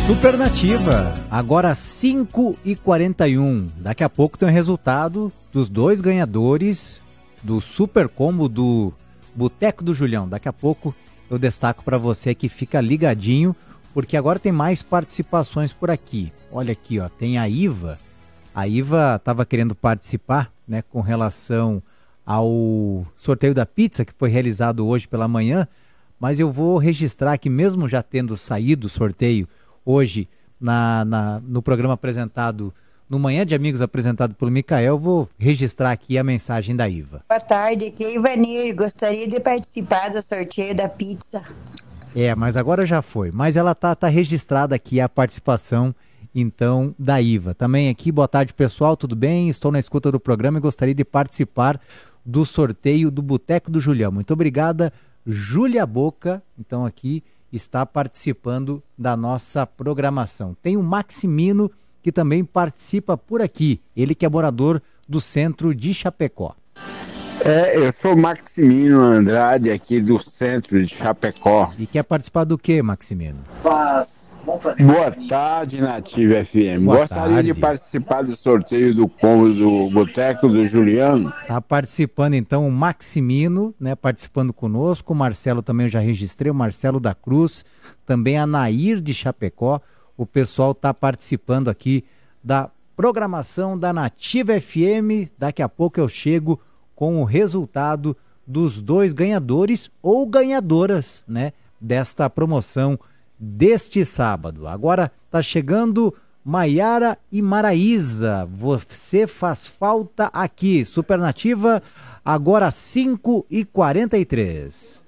Supernativa, agora 5h41. Daqui a pouco tem o resultado dos dois ganhadores do Super Combo do Boteco do Julião. Daqui a pouco eu destaco para você que fica ligadinho, porque agora tem mais participações por aqui. Olha aqui, ó, tem a Iva. A Iva estava querendo participar, né, com relação ao sorteio da pizza que foi realizado hoje pela manhã, mas eu vou registrar que mesmo já tendo saído o sorteio hoje no programa apresentado, no Manhã de Amigos apresentado pelo Micael, vou registrar aqui a mensagem da Iva. Boa tarde, aqui é Ivanir, gostaria de participar do sorteio da pizza. Mas agora já foi, mas ela tá registrada aqui a participação, então, da Iva. Também aqui, boa tarde pessoal, tudo bem? Estou na escuta do programa e gostaria de participar do sorteio do Boteco do Julião. Muito obrigada, Júlia Boca, então aqui está participando da nossa programação. Tem o Maximino, que também participa por aqui, ele que é morador do centro de Chapecó. Eu sou Maximino Andrade, aqui do centro de Chapecó. E quer participar do que, Maximino? Boa tarde, Nativa FM. Gostaria de participar do sorteio do combo do Boteco do Juliano. Está participando então o Maximino, né, participando conosco. O Marcelo também eu já registrei, o Marcelo da Cruz, também a Nair de Chapecó. O pessoal está participando aqui da programação da Nativa FM. Daqui a pouco eu chego com o resultado dos dois ganhadores ou ganhadoras, né, desta promoção deste sábado. Agora está chegando Maiara e Maraísa. Você faz falta aqui. Supernativa, agora 5h43.